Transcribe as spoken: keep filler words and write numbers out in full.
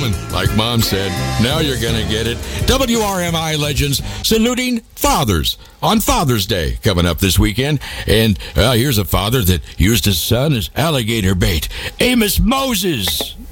coming. Like Mom said, now you're going to get it. W R M I legends saluting fathers on Father's Day coming up this weekend. And uh, here's a father that used his son as alligator bait. Amos Moses.